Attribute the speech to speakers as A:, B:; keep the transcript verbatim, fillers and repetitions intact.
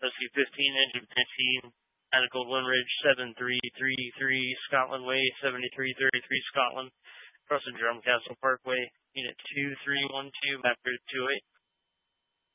A: Husky fifteen, engine nineteen, out of Goldwyn Ridge seven three three three, Scotland Way seventy-three thirty-three, Scotland, crossing Drumcastle Parkway, unit two three one two, map grid two eight.